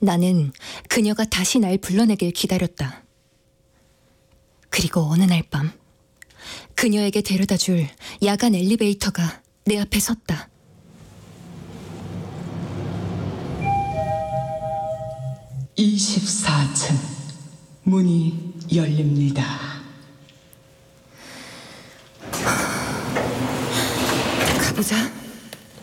나는 그녀가 다시 날 불러내길 기다렸다. 그리고 어느 날 밤, 그녀에게 데려다 줄 야간 엘리베이터가 내 앞에 섰다. 24층 문이 열립니다.